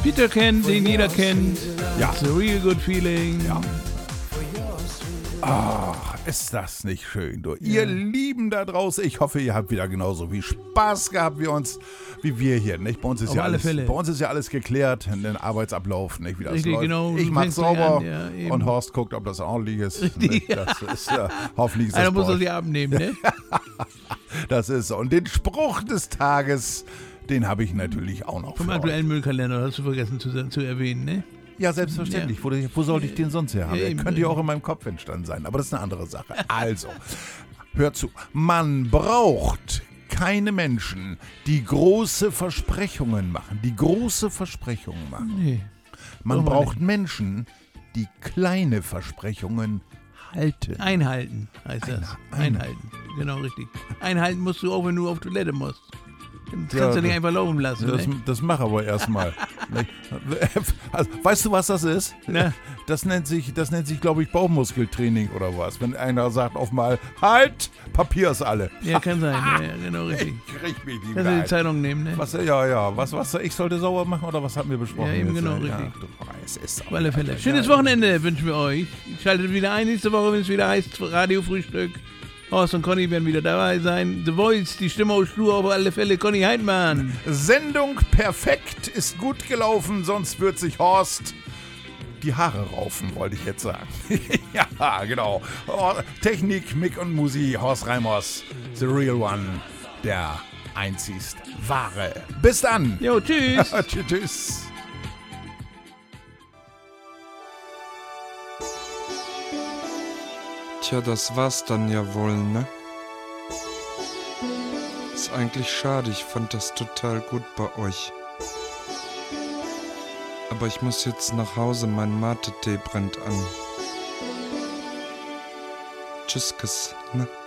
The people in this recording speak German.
Peter kennt, den jeder kennt. Ja. It's a real good feeling. Ja. Ach, ist das nicht schön, du. Ihr Lieben da draußen, ich hoffe, ihr habt wieder genauso viel Spaß gehabt wie wir hier, nicht? Bei uns ist Auf alle Fälle. Bei uns ist ja alles geklärt, den Arbeitsablauf, nicht? Wie das Richtig, läuft. genau. Ich Du mach's fängst sauber gleich an, ja, eben. und Horst guckt, ob das ordentlich ist. Richtig, Nicht? Das ist hoffentlich ist das Einer muss bei das euch. ja abnehmen, ne? Das ist so. Und den Spruch des Tages, den habe ich natürlich auch noch Vom für euch. aktuellen Müllkalender, hast du vergessen zu erwähnen, ne? Ja, selbstverständlich. Wo sollte ich den sonst her haben? Ja, Der eben. könnte ja auch in meinem Kopf entstanden sein, aber das ist eine andere Sache. Also, hört zu. Man braucht keine Menschen, die große Versprechungen machen. Nee. Man Brauchen wir braucht Menschen, die kleine Versprechungen halten. Einhalten heißt das. Einhalten. Genau, richtig. Einhalten musst du auch, wenn du auf Toilette musst. Das kannst du nicht einfach laufen lassen. Ne? Das mach aber erstmal. Also, weißt du, was das ist? Na? Das nennt sich, glaube ich, Bauchmuskeltraining oder was. Wenn einer sagt auf mal, halt, Papier ist alle. Ja, kann sein. Ja, genau, richtig. Ich krieg mich nicht Kannst du mehr die ein. Zeitung nehmen, ne? Was, ich sollte sauber machen oder was hatten wir besprochen? Ja, eben jetzt? genau, Ja, richtig. es ist Auf alle Fälle. Schönes Wochenende wünschen wir euch. Schaltet wieder ein nächste Woche, wenn es wieder heißt Radiofrühstück. Horst und Conny werden wieder dabei sein. The Voice, die Stimme aus Schlur, auf alle Fälle Conny Heidmann. Sendung perfekt, ist gut gelaufen, sonst wird sich Horst die Haare raufen, wollte ich jetzt sagen. Ja, genau. Technik, Mick und Musi, Horst Reimers, the real one, der einzigst wahre. Bis dann. Jo, tschüss. Tschüss. Tja, das war's dann ja wohl, ne? Ist eigentlich schade, ich fand das total gut bei euch. Aber ich muss jetzt nach Hause, mein Mate-Tee brennt an. Tschüss, ne?